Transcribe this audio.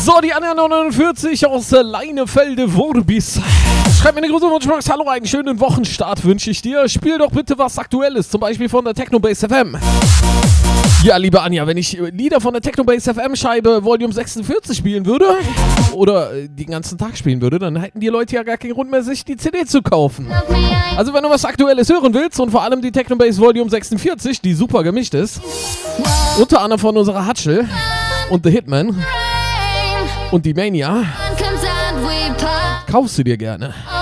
So, die Anja 49 aus Leinefelde-Wurbis. Schreib mir eine große Wunschbox. Hallo, einen schönen Wochenstart wünsche ich dir. Spiel doch bitte was Aktuelles, zum Beispiel von der Technobase FM. Ja, liebe Anja, wenn ich Lieder von der Technobase FM Scheibe Volume 46 spielen würde oder den ganzen Tag spielen würde, dann hätten die Leute ja gar keinen Grund mehr, sich die CD zu kaufen. Also wenn du was Aktuelles hören willst und vor allem die Technobase Volume 46, die super gemischt ist, unter anderem von unserer Hatschel und The Hitman und die Mania, kaufst du dir gerne.